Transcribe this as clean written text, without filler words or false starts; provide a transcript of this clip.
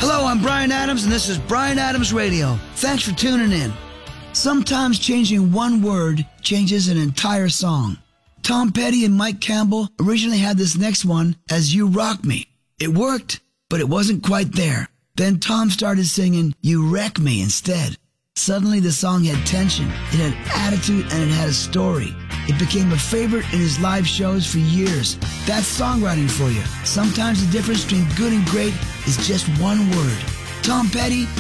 Hello, I'm Bryan Adams, and this is Bryan Adams Radio. Thanks for tuning in. Sometimes changing one word changes an entire song. Tom Petty and Mike Campbell originally had this next one as You Rock Me. It worked, but it wasn't quite there. Then Tom started singing You Wreck Me instead. Suddenly the song had tension, it had attitude, and it had a story. It became a favorite in his live shows for years. That's songwriting for you. Sometimes the difference between good and great is just one word. Tom Petty,